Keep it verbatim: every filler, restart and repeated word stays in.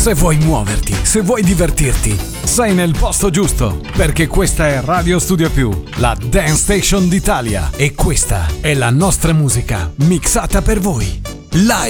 Se vuoi muoverti, se vuoi divertirti, sei nel posto giusto, perché questa è Radio Studio Più, la Dance Station d'Italia, e questa è la nostra musica mixata per voi. Live